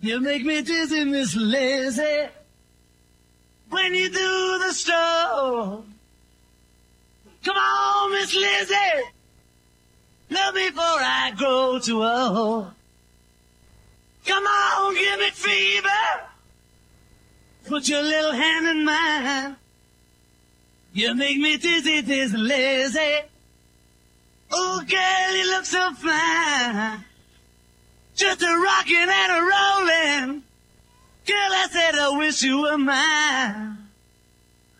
You make me dizzy, Miss Lazy, when you do the stroll. Come on, Miss Lizzie, love me before I grow too old. Come on, give me fever, put your little hand in mine. You make me dizzy, dizzy, lazy. Oh, girl, you look so fine. Just a rockin' and a rollin'. Girl, I said I wish you were mine.